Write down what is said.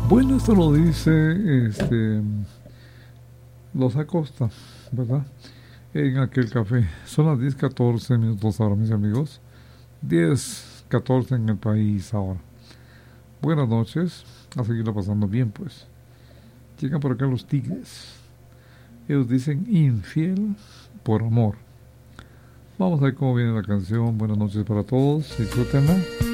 Bueno, esto lo dice Los Acosta, ¿verdad? En aquel café. Son las 10:14 ahora, mis amigos. 10:14 en el país ahora. Buenas noches. A seguirlo pasando bien, pues. Llegan por acá los Tigres. Ellos dicen infiel por amor. Vamos a ver cómo viene la canción. Buenas noches para todos. Disfrútenla.